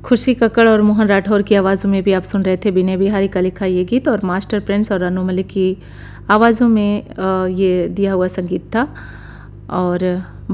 खुशी कक्कड़ और मोहन राठौर की आवाज़ों में भी आप सुन रहे थे विनय बिहारी का लिखा ये गीत, और मास्टर प्रिंस और अनु मलिक की आवाज़ों में ये दिया हुआ संगीत था। और